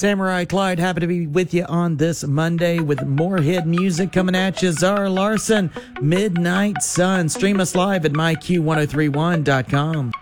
Samurai Clyde, happy to be with you on this Monday with more hit music coming at you. Zara Larson, Midnight Sun. Stream us live at myq1031.com.